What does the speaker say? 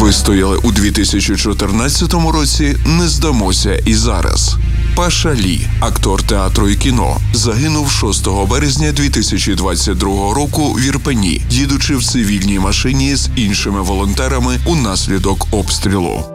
Вистояли у 2014 році, не здамося і зараз. Паша Лі, актор театру і кіно, загинув 6 березня 2022 року в Ірпені, їдучи в цивільній машині з іншими волонтерами унаслідок обстрілу.